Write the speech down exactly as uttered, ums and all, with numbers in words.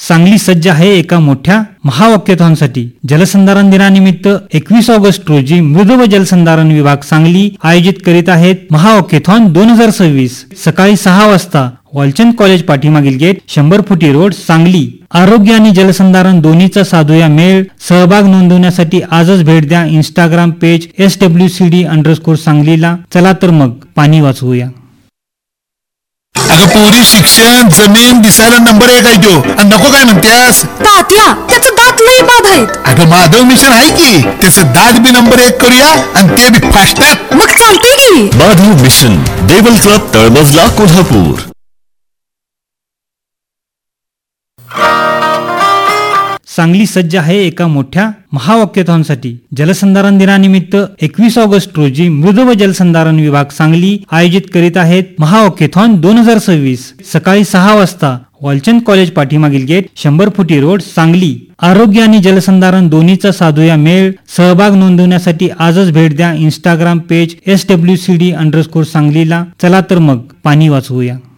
सांगली सज्ज आहे एका मोठ्या महावाक्याथॉनसाठी. जलसंधारण दिनानिमित्त एकवीस ऑगस्ट रोजी मृद व जलसंधारण विभाग सांगली आयोजित करीत आहेत महावाक्याथॉन दोन हजार सव्वीस. सकाळी सहा वाजता वालचंद कॉलेज पाठीमागील गेट, शंभर फुटी रोड, सांगली. आरोग्य आणि जलसंधारण दोन्हीचा साधूया मेळ. सहभाग नोंदवण्यासाठी आजच भेट द्या Instagram page S W C D underscore सांगलीला. चला तर मग पाणी वाचवूया. अगं पोरी, शिक्षण, जमीन दिसायला नंबर एक आहे तो, आणि नको काय म्हणतेस? तात्या, त्याचं दात लई बाद आहेत. अगं माधव मिशन आहे की, त्याचं दात बी नंबर एक करूया आणि ते बी फास्टात. मग चालतंय की. माधव मिशन, देवल क्लब, तळमजला, कोल्हापूर. सांगली सज्ज आहे एका मोठ्या महावाक्याथॉनसाठी. जलसंधारण दिनानिमित्त एकवीस ऑगस्ट रोजी मृद व जलसंधारण विभाग सांगली आयोजित करीत आहेत महावाक्याथॉन दोन हजार सव्वीस. सकाळी सहा वाजता वालचंद कॉलेज पाठीमागील गेट, शंभर फुटी रोड, सांगली. आरोग्य आणि जलसंधारण दोन्हीचा साधूया मेळ. सहभाग नोंदवण्यासाठी आजच भेट द्या Instagram page S W C D underscore सांगलीला. चला तर मग पाणी वाचवूया.